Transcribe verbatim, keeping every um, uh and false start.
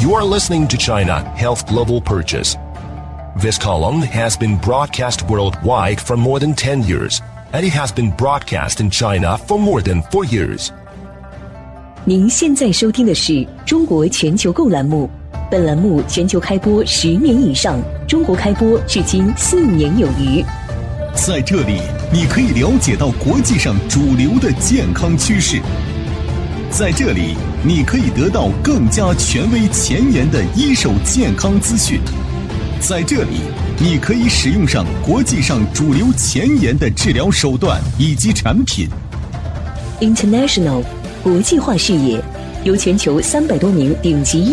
You are listening to China Health Global Purchase. This column has been broadcast worldwide for more than ten years, and it has been broadcast in China for more than four years. 您现在收听的是中国全球购栏目，本栏目全球开播十年以上，中国开播至今四年有余。 在这里，你可以了解到国际上主流的健康趋势。在这里，你可以得到更加权威前沿的一手健康资讯。在这里，你可以使用上国际上主流前沿的治疗手段以及产品。 International 国际化视野，由全球三百多名顶级